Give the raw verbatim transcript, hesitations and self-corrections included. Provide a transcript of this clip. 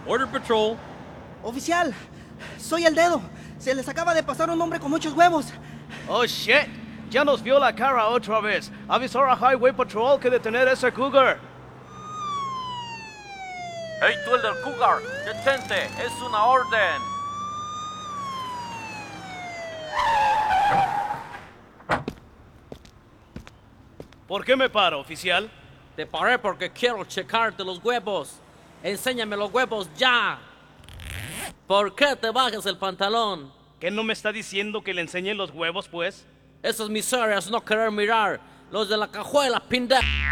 Border Patrol. Oficial, soy el dedo. Se les acaba de pasar un hombre con muchos huevos. Oh, shit. Ya nos vio la cara otra vez. Avisar a Highway Patrol que detener a ese cougar. ¡Hey, tú el del cougar! ¡Detente! ¡Es una orden! ¿Por qué me paro, oficial? Te paré porque quiero checarte los huevos. Enséñame los huevos ya. ¿Por qué te bajas el pantalón? ¿Qué no me está diciendo que le enseñe los huevos, pues? Esas miserias no querer mirar. Los de la cajuela, pendejo.